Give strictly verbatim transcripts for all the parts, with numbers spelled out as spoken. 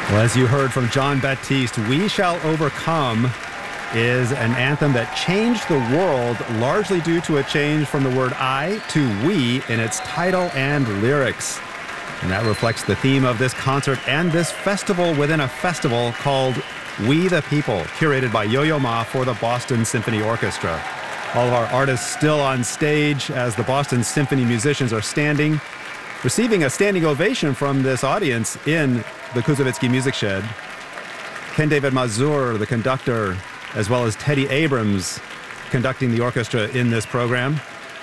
Well, as you heard from Jon Batiste, We Shall Overcome is an anthem that changed the world largely due to a change from the word I to we in its title and lyrics. And that reflects the theme of this concert and this festival within a festival called We the People, curated by Yo-Yo Ma for the Boston Symphony Orchestra. All of our artists still on stage as the Boston Symphony musicians are standing, receiving a standing ovation from this audience in the Kuzovitsky Music Shed. Ken David Mazur, the conductor, as well as Teddy Abrams, conducting the orchestra in this program.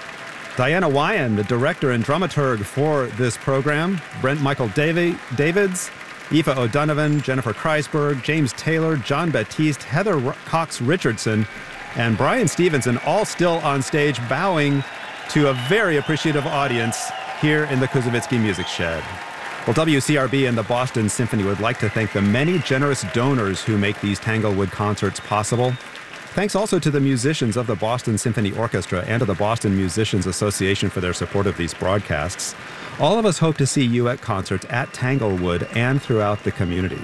Diana Wyan, the director and dramaturg for this program. Brent Michael Davy, Davids, Aoife O'Donovan, Jennifer Kreisberg, James Taylor, Jon Batiste, Heather R- Cox Richardson, and Brian Stevenson, all still on stage bowing to a very appreciative audience here in the Kuzovitsky Music Shed. Well, W C R B and the Boston Symphony would like to thank the many generous donors who make these Tanglewood concerts possible. Thanks also to the musicians of the Boston Symphony Orchestra and to the Boston Musicians Association for their support of these broadcasts. All of us hope to see you at concerts at Tanglewood and throughout the community.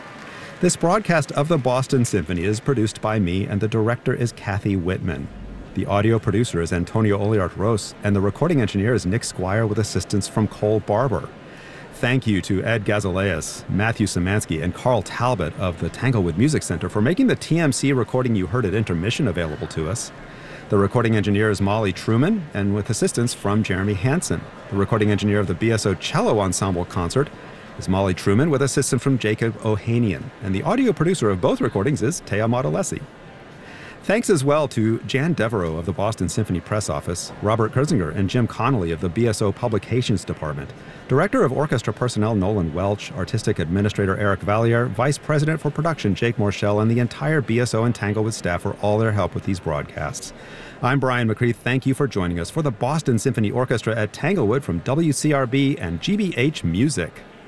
This broadcast of the Boston Symphony is produced by me, and the director is Kathy Whitman. The audio producer is Antonio Oliart-Ros, and the recording engineer is Nick Squire with assistance from Cole Barber. Thank you to Ed Gazaleas, Matthew Szymanski, and Carl Talbot of the Tanglewood Music Center for making the T M C recording you heard at intermission available to us. The recording engineer is Molly Truman, and with assistance from Jeremy Hansen. The recording engineer of the B S O Cello Ensemble concert is Molly Truman, with assistance from Jacob Ohanian. And the audio producer of both recordings is Tea Modolesi. Thanks as well to Jan Devereaux of the Boston Symphony Press Office, Robert Kurzinger and Jim Connolly of the B S O Publications Department, Director of Orchestra Personnel Nolan Welch, Artistic Administrator Eric Valliere, Vice President for Production Jake Morshell, and the entire B S O and Tanglewood staff for all their help with these broadcasts. I'm Brian McCree. Thank you for joining us for the Boston Symphony Orchestra at Tanglewood from W C R B and G B H Music.